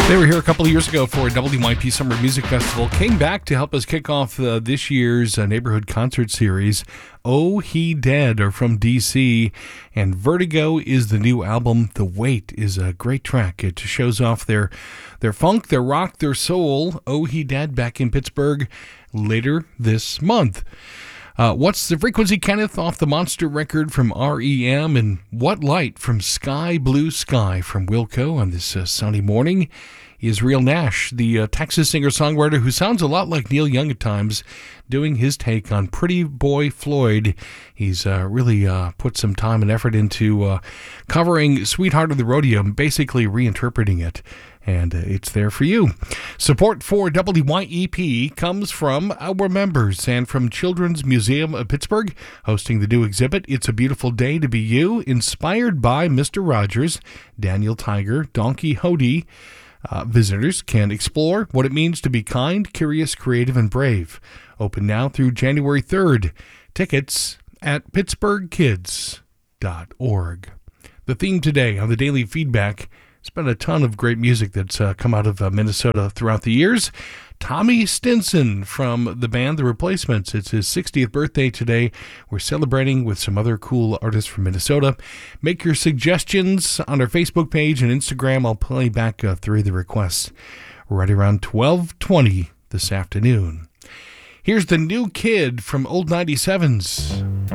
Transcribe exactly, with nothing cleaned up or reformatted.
They were here a couple of years ago for a W Y P Summer Music Festival. Came back to help us kick off uh, this year's uh, neighborhood concert series. Oh He Dead are from D C, and Vertigo is the new album. The Wait is a great track. It shows off their their funk, their rock, their soul. Oh He Dead back in Pittsburgh later this month. Uh, What's the Frequency, Kenneth, off the Monster record from R E M, and What Light from Sky Blue Sky from Wilco on this uh, sunny morning. Israel Nash, the uh, Texas singer-songwriter who sounds a lot like Neil Young at times, doing his take on Pretty Boy Floyd. He's uh, really uh, put some time and effort into uh, covering Sweetheart of the Rodeo, basically reinterpreting it. And uh, it's there for you. Support for W Y E P comes from our members and from Children's Museum of Pittsburgh, hosting the new exhibit, It's a Beautiful Day to Be You, inspired by Mister Rogers, Daniel Tiger, Don Quixote. Uh, visitors can explore what it means to be kind, curious, creative, and brave. Open now through January third. Tickets at pittsburgh kids dot org. The theme today on the Daily Feedback, it's been a ton of great music that's uh, come out of uh, Minnesota throughout the years. Tommy Stinson from the band The Replacements. It's his sixtieth birthday today. We're celebrating with some other cool artists from Minnesota. Make your suggestions on our Facebook page and Instagram. I'll play back uh, three of the requests right around twelve twenty this afternoon. Here's the New Kid from Old ninety-sevens.